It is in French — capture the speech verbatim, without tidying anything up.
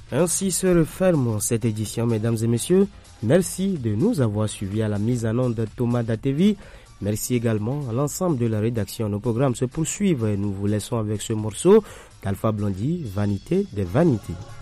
Ainsi se referme cette édition, mesdames et messieurs. Merci de nous avoir suivis à la mise en onde de Thomas Datevi. Merci également à l'ensemble de la rédaction. Nos programmes se poursuivent et nous vous laissons avec ce morceau d'Alpha Blondy, Vanité des vanités.